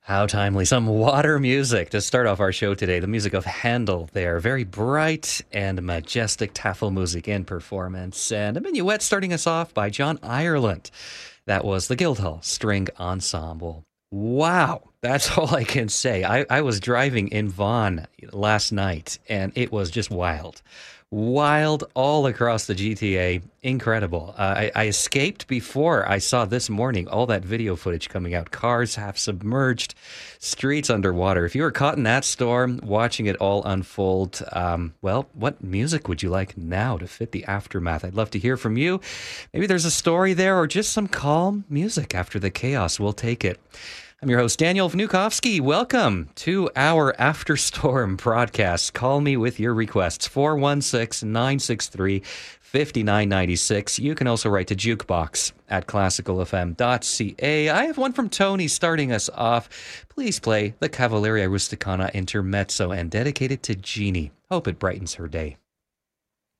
How timely. Some water music to start off our show today. The music of Handel there. Very bright and majestic Tafelmusik in performance. And a minuet starting us off by John Ireland. That was the Guildhall String Ensemble. Wow. That's all I can say. I was driving in Vaughan last night, and it was just wild. Wild all across the GTA. Incredible. I escaped before I saw this morning all that video footage coming out. Cars half submerged, streets underwater. If you were caught in that storm, watching it all unfold, well, what music would you like now to fit the aftermath? I'd love to hear from you. Maybe there's a story there or just some calm music after the chaos. We'll take it. I'm your host, Daniel Vnukovsky. Welcome to our After Storm broadcast. Call me with your requests, 416-963-5996. You can also write to jukebox at classicalfm.ca. I have one from Tony starting us off. Please play the Cavalleria Rusticana Intermezzo and dedicate it to Jeannie. Hope it brightens her day.